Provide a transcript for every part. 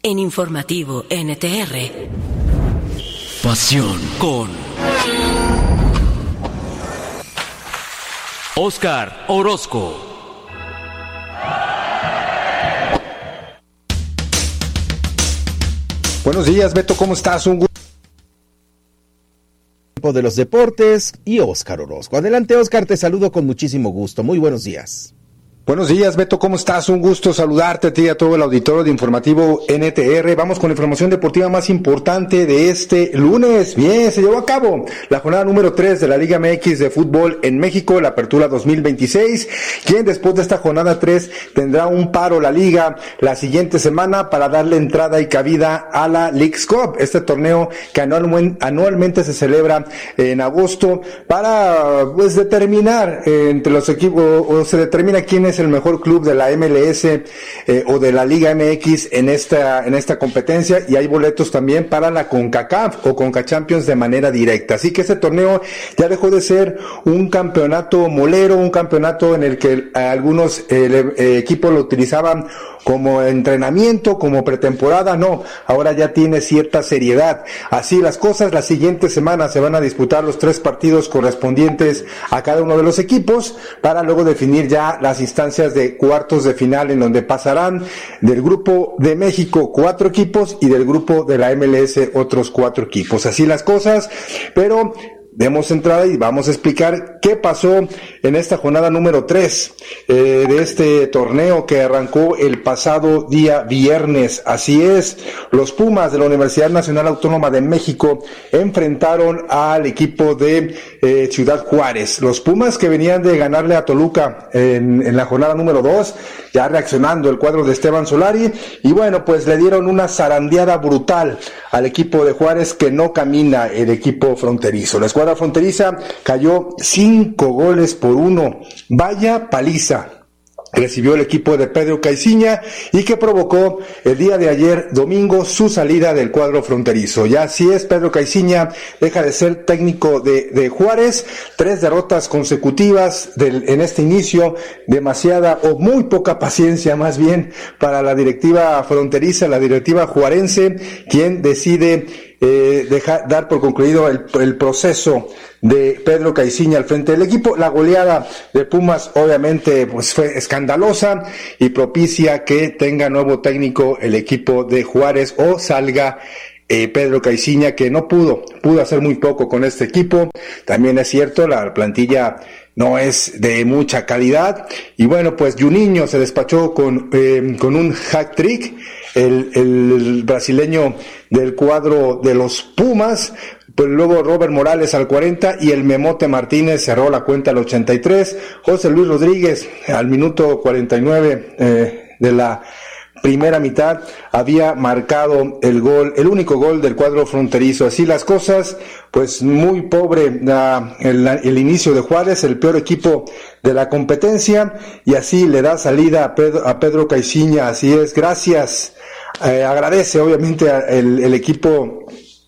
En Informativo NTR. Pasión con Oscar Orozco. Buenos días, Beto, ¿cómo estás? Un gusto de los deportes y Oscar Orozco. Adelante, Oscar, te saludo con muchísimo gusto. Muy buenos días. Buenos días, Beto, ¿cómo estás? Un gusto saludarte a ti y a todo el auditorio de Informativo NTR. Vamos con la información deportiva más importante de este lunes. Bien, se llevó a cabo la jornada número 3 de la Liga MX de fútbol en México, la apertura 2026, quien después de esta jornada 3 tendrá un paro la liga la siguiente semana para darle entrada y cabida a la Leagues Cup, este torneo que anualmente se celebra en agosto para determinar entre los equipos, o se determina quién es el mejor club de la MLS o de la Liga MX en esta competencia, y hay boletos también para la CONCACAF o CONCACHAMPIONS de manera directa. Así que ese torneo ya dejó de ser un campeonato molero, un campeonato en el que algunos equipos lo utilizaban como entrenamiento, como pretemporada. No, ahora ya tiene cierta seriedad. Así las cosas, la siguiente semana se van a disputar los 3 partidos correspondientes a cada uno de los equipos para luego definir ya las instancias de cuartos de final, en donde pasarán del grupo de México 4 equipos y del grupo de la MLS otros 4 equipos. Así las cosas, pero demos entrada y vamos a explicar qué pasó en esta jornada número 3 de este torneo que arrancó el pasado día viernes. Así es, los Pumas de la Universidad Nacional Autónoma de México enfrentaron al equipo de Ciudad Juárez. Los Pumas, que venían de ganarle a Toluca en la jornada número 2, ya reaccionando el cuadro de Esteban Solari, y bueno, pues le dieron una zarandeada brutal al equipo de Juárez, que no camina el equipo fronterizo. La escuadra fronteriza cayó 5-1. Vaya paliza recibió el equipo de Pedro Caiciña, y que provocó el día de ayer domingo su salida del cuadro fronterizo. Ya así es, Pedro Caiciña deja de ser técnico de Juárez. 3 derrotas consecutivas en este inicio, demasiada o muy poca paciencia más bien para la directiva fronteriza, la directiva juarense, quien decide dar por concluido el proceso de Pedro Caiciña al frente del equipo. La goleada de Pumas obviamente pues fue escandalosa y propicia que tenga nuevo técnico el equipo de Juárez, o salga Pedro Caiciña, que no pudo hacer muy poco con este equipo. También es cierto, la plantilla no es de mucha calidad, y bueno, pues Juninho se despachó con un hat-trick, el brasileño del cuadro de los Pumas. Pues luego Robert Morales al 40 y el Memote Martínez cerró la cuenta al 83. José Luis Rodríguez al minuto 49 de la primera mitad había marcado el único gol del cuadro fronterizo. Así las cosas, pues muy pobre el inicio de Juárez, el peor equipo de la competencia, y así le da salida a Pedro Caiciña. Así es, gracias. Agradece obviamente el equipo,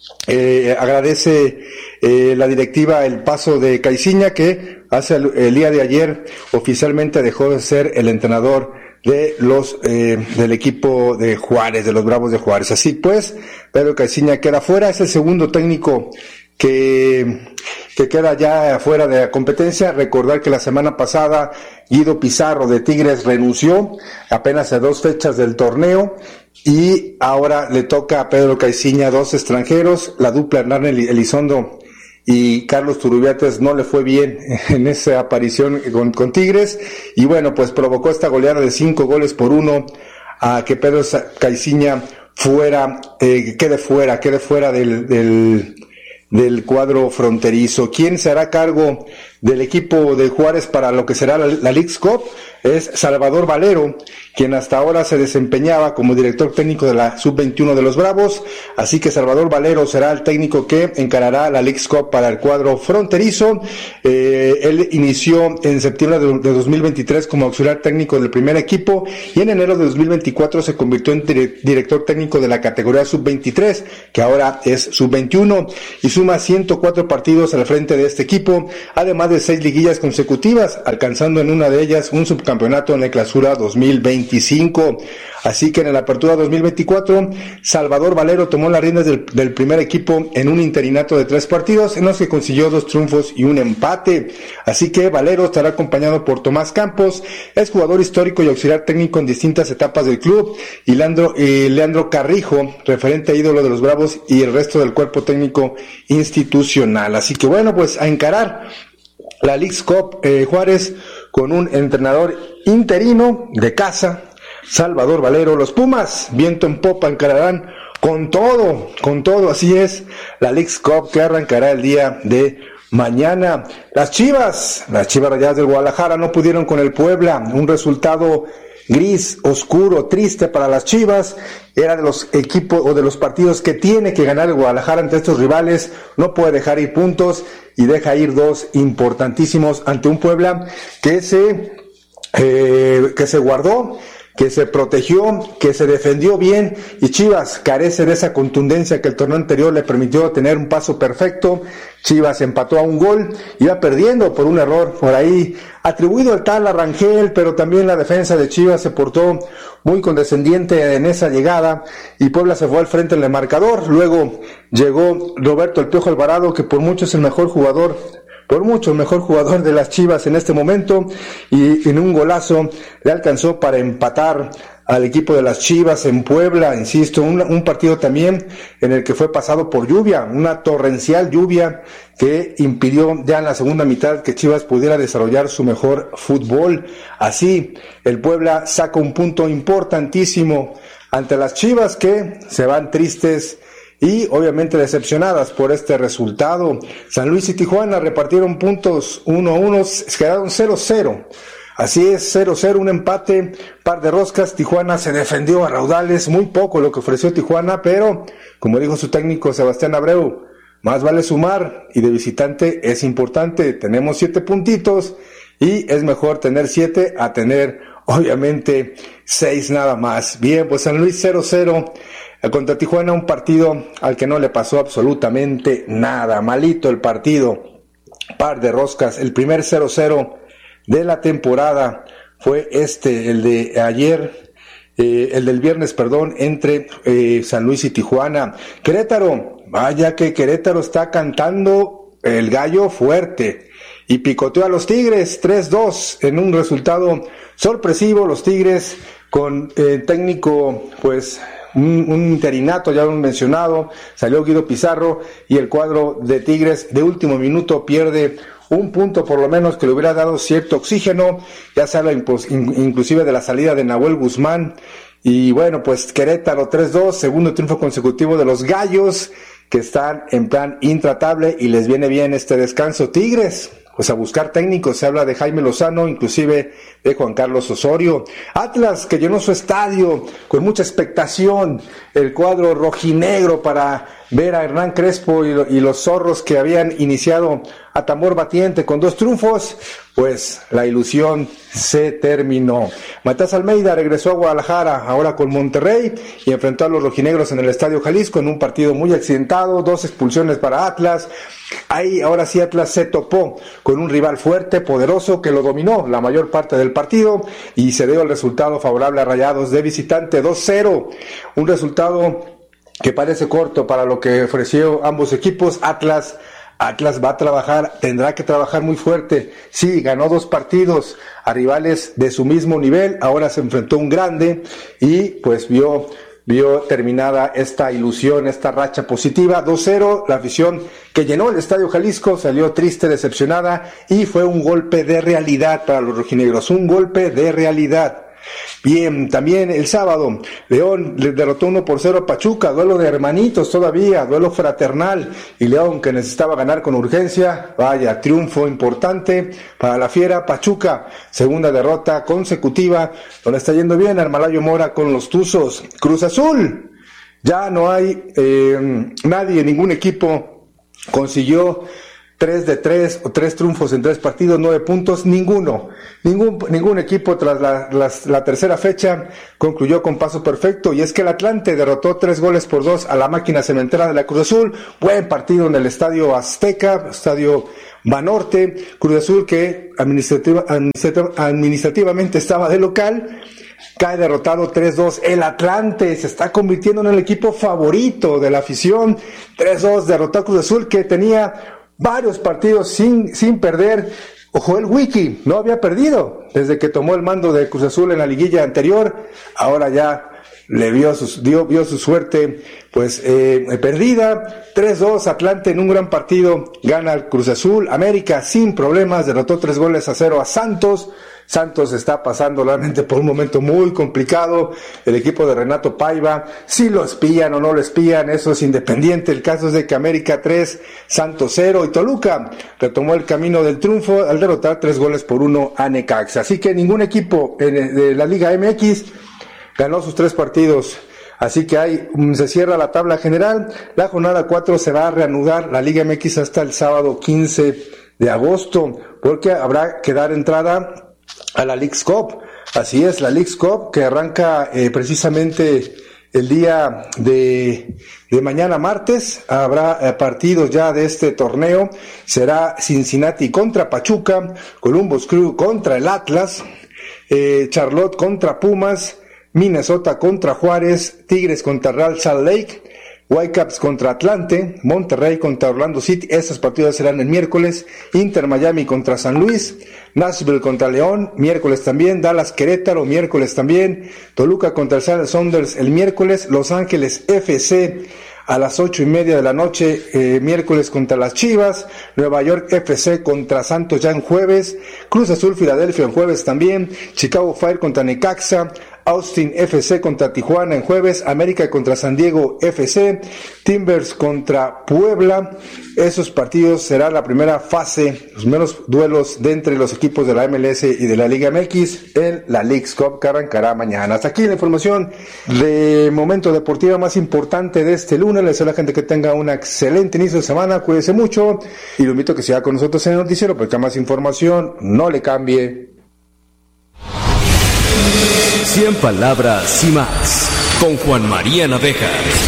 agradece la directiva el paso de Caiciña, que hace el día de ayer oficialmente dejó de ser el entrenador de del equipo de Juárez, de los Bravos de Juárez. Así pues, Pedro Caiciña queda fuera, es el segundo técnico que queda ya fuera de la competencia. Recordar que la semana pasada Guido Pizarro de Tigres renunció apenas a 2 fechas del torneo, y ahora le toca a Pedro Caiciña 2 extranjeros. La dupla Hernán Elizondo y Carlos Turrubiates no le fue bien en esa aparición con Tigres, y bueno, pues provocó esta goleada de 5-1 a que Pedro Caiciña quede fuera del cuadro fronterizo. ¿Quién se hará cargo del equipo de Juárez para lo que será la Leagues Cup? Es Salvador Valero, quien hasta ahora se desempeñaba como director técnico de la Sub-21 de los Bravos. Así que Salvador Valero será el técnico que encarará la Leagues Cup para el cuadro fronterizo. Él inició en septiembre de 2023 como auxiliar técnico del primer equipo, y en enero de 2024 se convirtió en director técnico de la categoría Sub-23, que ahora es Sub-21, y suma 104 partidos al frente de este equipo, además de 6 liguillas consecutivas, alcanzando en una de ellas un subcampeonato campeonato en el Clausura 2025. Así que en la Apertura 2024, Salvador Valero tomó las riendas del primer equipo en un interinato de 3 partidos, en los que consiguió 2 triunfos y un empate. Así que Valero estará acompañado por Tomás Campos, es jugador histórico y auxiliar técnico en distintas etapas del club, y Leandro Carrijo, referente ídolo de los Bravos, y el resto del cuerpo técnico institucional. Así que bueno, pues a encarar la Leagues Cup Juárez con un entrenador interino de casa, Salvador Valero. Los Pumas, viento en popa, encararán con todo, así es, la Leagues Cup que arrancará el día de mañana. Las Chivas Rayadas del Guadalajara no pudieron con el Puebla, un resultado gris, oscuro, triste para las Chivas. Era de los equipos o de los partidos que tiene que ganar el Guadalajara ante estos rivales. No puede dejar ir puntos y deja ir 2 importantísimos ante un Puebla que se guardó, que se protegió, que se defendió bien, y Chivas carece de esa contundencia que el torneo anterior le permitió tener un paso perfecto. Chivas empató a un gol, iba perdiendo por un error por ahí atribuido al tal Rangel, pero también la defensa de Chivas se portó muy condescendiente en esa llegada y Puebla se fue al frente en el marcador. Luego llegó Roberto El Piojo Alvarado, que por mucho es el mejor jugador de las Chivas en este momento, y en un golazo le alcanzó para empatar al equipo de las Chivas en Puebla. Insisto, un partido también en el que fue pasado por lluvia, una torrencial lluvia que impidió ya en la segunda mitad que Chivas pudiera desarrollar su mejor fútbol. Así, el Puebla saca un punto importantísimo ante las Chivas, que se van tristes y obviamente decepcionadas por este resultado. San Luis y Tijuana repartieron puntos 1-1, quedaron 0-0. Así es, 0-0, un empate, par de roscas. Tijuana se defendió a raudales, muy poco lo que ofreció Tijuana, pero como dijo su técnico Sebastián Abreu, más vale sumar, y de visitante es importante. Tenemos 7 puntitos y es mejor tener 7 a tener obviamente 6 nada más. Bien, pues San Luis 0-0 contra Tijuana, un partido al que no le pasó absolutamente nada, malito el partido, par de roscas. El primer 0-0 de la temporada fue el de ayer, el del viernes, entre San Luis y Tijuana. Querétaro, vaya que Querétaro está cantando el gallo fuerte y picoteó a los Tigres 3-2 en un resultado sorpresivo. Los Tigres con técnico, pues un interinato, ya lo han mencionado, salió Guido Pizarro, y el cuadro de Tigres de último minuto pierde un punto por lo menos que le hubiera dado cierto oxígeno. Ya se habla inclusive de la salida de Nahuel Guzmán. Y bueno, pues Querétaro 3-2, segundo triunfo consecutivo de los Gallos, que están en plan intratable y les viene bien este descanso. Tigres, pues a buscar técnicos, se habla de Jaime Lozano, inclusive de Juan Carlos Osorio. Atlas, que llenó su estadio con mucha expectación, el cuadro rojinegro, para ver a Hernán Crespo y los zorros que habían iniciado a tambor batiente con 2 triunfos, pues la ilusión se terminó. Matías Almeida regresó a Guadalajara, ahora con Monterrey, y enfrentó a los rojinegros en el Estadio Jalisco en un partido muy accidentado, 2 expulsiones para Atlas. Ahí, ahora sí, Atlas se topó con un rival fuerte, poderoso, que lo dominó la mayor parte del partido y se dio el resultado favorable a Rayados de visitante 2-0, un resultado que parece corto para lo que ofreció ambos equipos. Atlas va a trabajar, tendrá que trabajar muy fuerte. Sí, ganó 2 partidos a rivales de su mismo nivel, ahora se enfrentó a un grande y pues vio terminada esta ilusión, esta racha positiva. 2-0, la afición que llenó el Estadio Jalisco salió triste, decepcionada, y fue un golpe de realidad para los rojinegros, un golpe de realidad. Bien, también el sábado, León le derrotó 1-0 a Pachuca, duelo de hermanitos todavía, duelo fraternal, y León, que necesitaba ganar con urgencia, vaya, triunfo importante para la fiera. Pachuca, segunda derrota consecutiva, no le está yendo bien a Hermalayo Mora con los Tuzos. Cruz Azul, ya no hay nadie, ningún equipo consiguió 3 de 3 o 3 triunfos en 3 partidos, 9 puntos, ningún equipo tras la tercera fecha concluyó con paso perfecto, y es que el Atlante derrotó 3-2 a la máquina cementera de la Cruz Azul. Buen partido en el Estadio Azteca, estadio Banorte. Cruz Azul, que administrativamente estaba de local, cae derrotado 3-2. El Atlante se está convirtiendo en el equipo favorito de la afición. 3-2, derrotó a Cruz Azul, que tenía varios partidos sin perder. Ojo, el Wiki no había perdido desde que tomó el mando de Cruz Azul en la liguilla anterior. Ahora ya vio su suerte perdida. 3-2, Atlante en un gran partido gana al Cruz Azul. América sin problemas derrotó 3-0 a Santos. Santos está pasando realmente por un momento muy complicado. El equipo de Renato Paiva, si lo espían o no lo espían, eso es independiente. El caso es de que América 3, Santos 0, y Toluca retomó el camino del triunfo al derrotar 3-1 a Necaxa. Así que ningún equipo de la Liga MX ganó sus 3 partidos. Así que se cierra la tabla general. La jornada 4 se va a reanudar la Liga MX hasta el sábado 15 de agosto, porque habrá que dar entrada a la Leagues Cup. Así es, la Leagues Cup, que arranca precisamente el día de mañana martes. Habrá partidos ya de este torneo. Será Cincinnati contra Pachuca, Columbus Crew contra el Atlas, Charlotte contra Pumas, Minnesota contra Juárez, Tigres contra Real Salt Lake, Whitecaps contra Atlante, Monterrey contra Orlando City. Estos partidos serán el miércoles. Inter Miami contra San Luis, Nashville contra León, miércoles también. Dallas Querétaro, miércoles también. Toluca contra el Seattle Sounders el miércoles. Los Ángeles FC a las 8:30 de la noche, miércoles contra las Chivas. Nueva York FC contra Santos ya en jueves. Cruz Azul Filadelfia en jueves también. Chicago Fire contra Necaxa. Austin FC contra Tijuana en jueves, América contra San Diego FC, Timbers contra Puebla. Esos partidos serán la primera fase, los menos duelos de entre los equipos de la MLS y de la Liga MX en la Leagues Cup, que arrancará mañana. Hasta aquí la información de momento deportiva más importante de este lunes. Les deseo a la gente que tenga un excelente inicio de semana, cuídese mucho y lo invito a que siga con nosotros en el noticiero, porque más información, no le cambie. 100 palabras y más, con Juan María Naveja.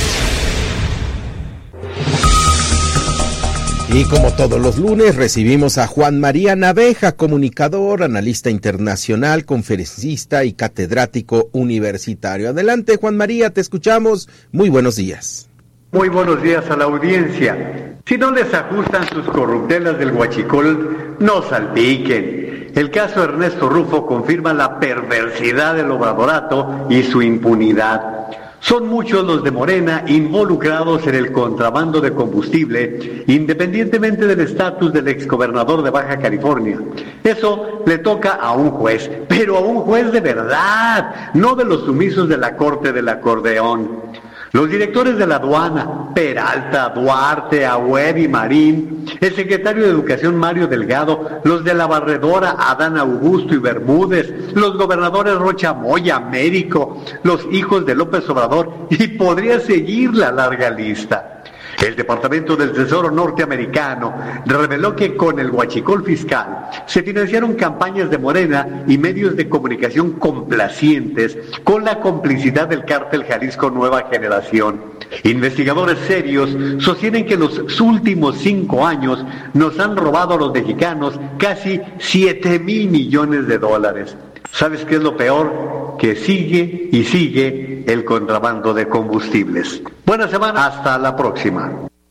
Y como todos los lunes, recibimos a Juan María Naveja, comunicador, analista internacional, conferencista y catedrático universitario. Adelante, Juan María, te escuchamos. Muy buenos días. Muy buenos días a la audiencia. Si no les ajustan sus corruptelas del huachicol, no salpiquen. El caso Ernesto Rufo confirma la perversidad del obradorato y su impunidad. Son muchos los de Morena involucrados en el contrabando de combustible, independientemente del estatus del exgobernador de Baja California. Eso le toca a un juez, pero a un juez de verdad, no de los sumisos de la corte del acordeón. Los directores de la aduana, Peralta, Duarte, Agüed y Marín, el secretario de Educación Mario Delgado, los de la barredora Adán Augusto y Bermúdez, los gobernadores Rocha Moya, Américo, los hijos de López Obrador, y podría seguir la larga lista. El Departamento del Tesoro norteamericano reveló que con el huachicol fiscal se financiaron campañas de Morena y medios de comunicación complacientes con la complicidad del cártel Jalisco Nueva Generación. Investigadores serios sostienen que en los últimos 5 años nos han robado a los mexicanos casi 7,000 millones de dólares. ¿Sabes qué es lo peor? Que sigue y sigue el contrabando de combustibles. Buena semana, hasta la próxima.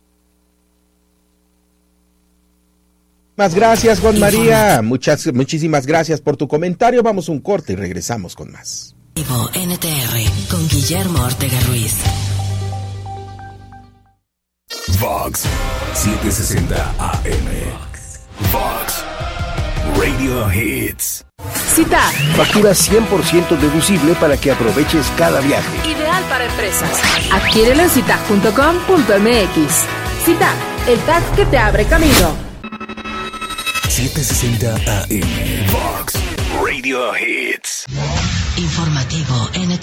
Más gracias, Juan María. Muchísimas gracias por tu comentario. Vamos a un corte y regresamos con más. NTR con Guillermo Ortega Ruiz. Vox 760 AM. Vox Radio Hits. Cita. Factura 100% deducible para que aproveches cada viaje. Ideal para empresas. Adquiérelo en cita.com.mx. Cita, el tag que te abre camino. 760 AM. Vox Radio Hits. Informativo NTR.